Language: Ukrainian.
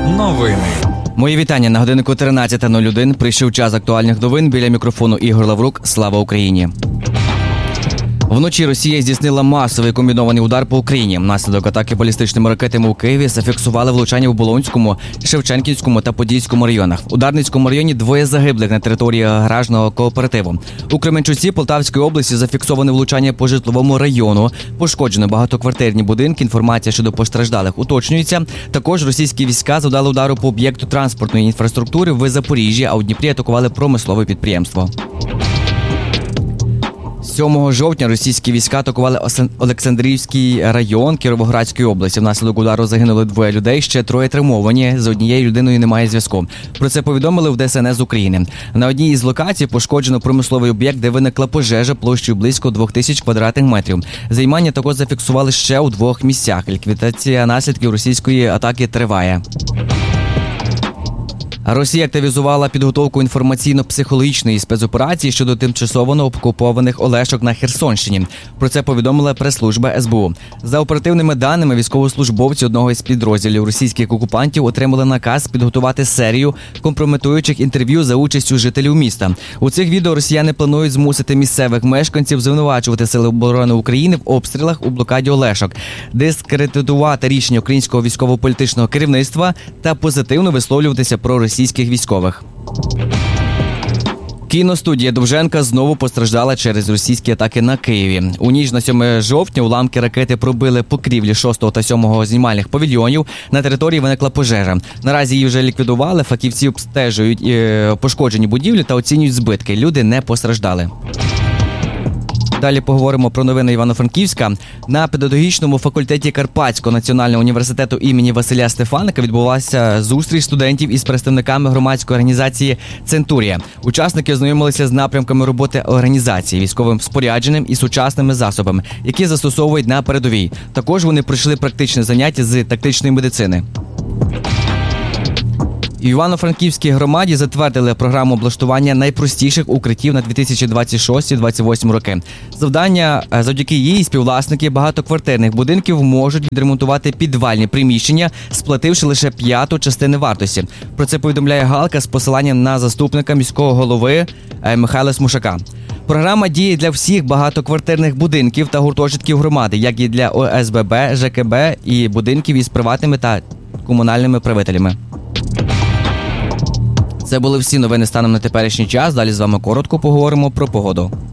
Новини. Мої вітання. На годиннику 13:01 прийшов час актуальних новин. Біля мікрофону Ігор Лаврук. Слава Україні! Вночі Росія здійснила масовий комбінований удар по Україні. Внаслідок атаки балістичними ракетами у Києві зафіксували влучання в Болонському, Шевченківському та Подільському районах. У Дарницькому районі 2 загиблих на території гаражного кооперативу. У Кременчуці Полтавської області зафіксоване влучання по житловому району. Пошкоджено багатоквартирні будинки. Інформація щодо постраждалих уточнюється. Також російські війська завдали удару по об'єкту транспортної інфраструктури в Запоріжжі, а у Дніпрі атакували промислове підприємство. 7 жовтня російські війська атакували Олександрівський район Кіровоградської області. Внаслідок удару загинули 2 людей, ще 3 травмовані. З однією людиною немає зв'язку. Про це повідомили в ДСНС України. На одній із локацій пошкоджено промисловий об'єкт, де виникла пожежа площею близько 2000 квадратних метрів. Займання також зафіксували ще у 2 місцях. Ліквідація наслідків російської атаки триває. Росія активізувала підготовку інформаційно-психологічної спецоперації щодо тимчасово окупованих Олешок на Херсонщині. Про це повідомила прес-служба СБУ. За оперативними даними, військовослужбовці одного із підрозділів російських окупантів отримали наказ підготувати серію компрометуючих інтерв'ю за участю жителів міста. У цих відео росіяни планують змусити місцевих мешканців звинувачувати Сили оборони України в обстрілах у блокаді Олешок, дискредитувати рішення українського військово-політичного керівництва та позитивно висловлюватися про російських військових. Кіностудія Довженка знову постраждала через російські атаки на Києві. У ніч на 7 жовтня уламки ракети пробили покрівлі 6 та 7 знімальних павільйонів. На території виникла пожежа. Наразі її вже ліквідували, фахівці обстежують пошкоджені будівлі та оцінюють збитки. Люди не постраждали. Далі поговоримо про новини Івано-Франківська. На педагогічному факультеті Карпатського національного університету імені Василя Стефаника відбулася зустріч студентів із представниками громадської організації «Центурія». Учасники ознайомилися з напрямками роботи організації, військовим спорядженням і сучасними засобами, які застосовують на передовій. Також вони пройшли практичне заняття з тактичної медицини. В Івано-Франківській громаді затвердили програму облаштування найпростіших укриттів на 2026-2028 роки. Завдяки їй співвласники багатоквартирних будинків можуть відремонтувати підвальні приміщення, сплативши лише 1/5 частини вартості. Про це повідомляє Галка з посиланням на заступника міського голови Михайла Смушака. Програма діє для всіх багатоквартирних будинків та гуртожитків громади, як і для ОСББ, ЖКБ і будинків із приватними та комунальними правителями. Це були всі новини станом на теперішній час. Далі з вами коротко поговоримо про погоду.